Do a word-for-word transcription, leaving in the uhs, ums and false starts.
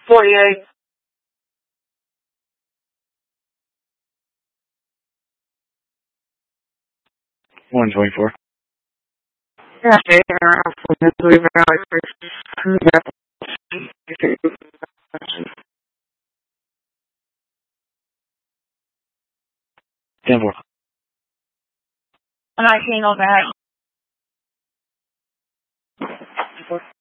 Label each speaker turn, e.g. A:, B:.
A: forty-eight.
B: one twenty-four.
A: Yeah, around for Missouri Valley.
B: ten four.
A: nineteen on that.